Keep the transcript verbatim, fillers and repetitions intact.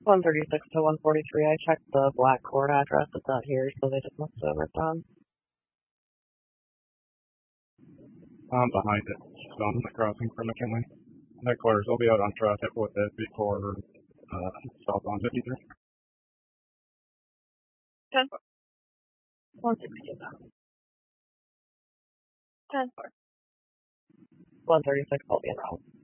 one thirty-six to one forty-three. I checked the Black Court address. It's not here, so they just must have ripped on. I'm behind it, so I'm on the crossing for McKinley. Headquarters, I'll be out on traffic with it before uh, southbound fifty-three. ten four. one sixty. ten four. one thirty-six, I'll be in route.